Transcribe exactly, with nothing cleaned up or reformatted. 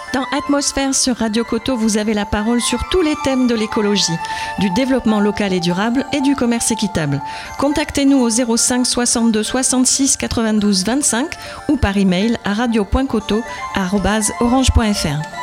Dans Atmosphère sur Radio Coteau, vous avez la parole sur tous les thèmes de l'écologie, du développement local et durable et du commerce équitable. Contactez-nous au zéro cinq soixante-deux soixante-six quatre-vingt-douze vingt-cinq ou par email à radio point coteau arobase orange point f r.